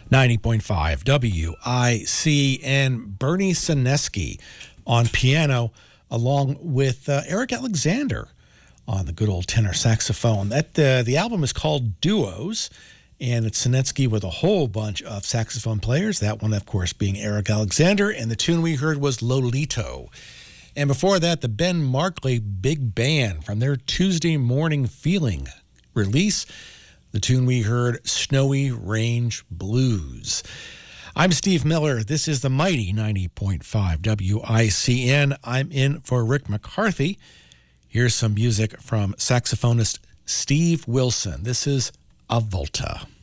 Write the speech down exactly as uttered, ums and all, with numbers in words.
ninety point five W I C N. Bernie Sineski on piano, along with uh, Eric Alexander on the good old tenor saxophone. That uh, the album is called Duos, and it's Sineski with a whole bunch of saxophone players. That one, of course, being Eric Alexander, and the tune we heard was Lolito. And before that, the Ben Markley Big Band from their Tuesday Morning Feeling release. The tune we heard, Snowy Range Blues. I'm Steve Miller. This is the mighty ninety point five W I C N. I'm in for Rick McCarthy. Here's some music from saxophonist Steve Wilson. This is A Volta.